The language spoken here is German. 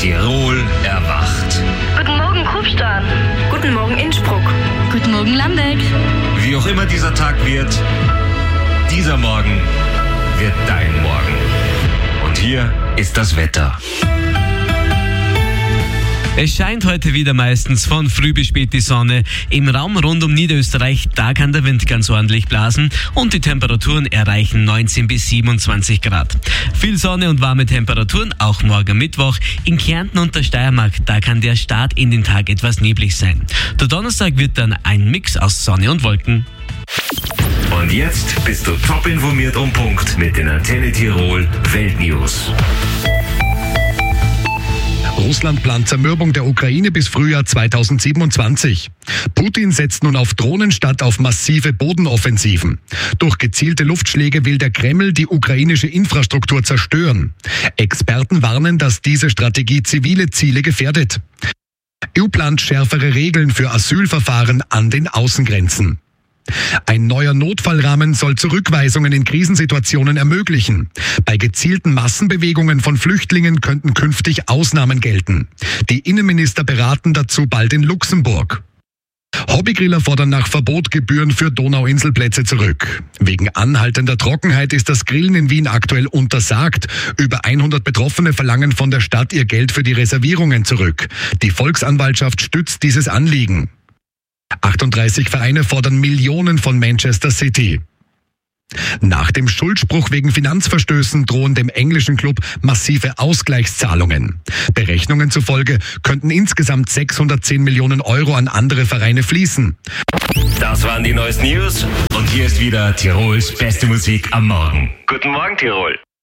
Tirol erwacht. Guten Morgen, Kufstein. Guten Morgen, Innsbruck. Guten Morgen, Lambeck. Wie auch immer dieser Tag wird, dieser Morgen wird dein Morgen. Und hier ist das Wetter. Es scheint heute wieder meistens von früh bis spät die Sonne. Im Raum rund um Niederösterreich, da kann der Wind ganz ordentlich blasen und die Temperaturen erreichen 19 bis 27 Grad. Viel Sonne und warme Temperaturen, auch morgen Mittwoch. In Kärnten und der Steiermark, da kann der Start in den Tag etwas neblig sein. Der Donnerstag wird dann ein Mix aus Sonne und Wolken. Und jetzt bist du top informiert um Punkt mit den Antenne Tirol Weltnews. Russland plant Zermürbung der Ukraine bis Frühjahr 2027. Putin setzt nun auf Drohnen statt auf massive Bodenoffensiven. Durch gezielte Luftschläge will der Kreml die ukrainische Infrastruktur zerstören. Experten warnen, dass diese Strategie zivile Ziele gefährdet. EU plant schärfere Regeln für Asylverfahren an den Außengrenzen. Ein neuer Notfallrahmen soll Zurückweisungen in Krisensituationen ermöglichen. Bei gezielten Massenbewegungen von Flüchtlingen könnten künftig Ausnahmen gelten. Die Innenminister beraten dazu bald in Luxemburg. Hobbygriller fordern nach Verbot Gebühren für Donauinselplätze zurück. Wegen anhaltender Trockenheit ist das Grillen in Wien aktuell untersagt. Über 100 Betroffene verlangen von der Stadt ihr Geld für die Reservierungen zurück. Die Volksanwaltschaft stützt dieses Anliegen. 38 Vereine fordern Millionen von Manchester City. Nach dem Schuldspruch wegen Finanzverstößen drohen dem englischen Club massive Ausgleichszahlungen. Berechnungen zufolge könnten insgesamt 610 Millionen Euro an andere Vereine fließen. Das waren die neuesten News. Und hier ist wieder Tirols beste Musik am Morgen. Guten Morgen, Tirol.